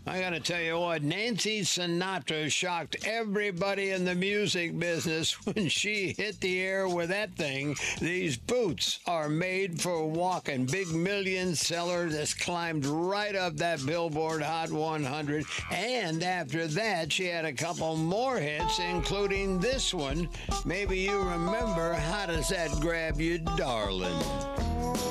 I gotta tell you what, Nancy Sinatra shocked everybody in the music business when she hit the air with that thing. These boots are made for walking. Big million seller that's climbed right up that Billboard Hot 100. And after that, she had a couple more hits, including this one. Maybe you remember, How Does That Grab You, Darling?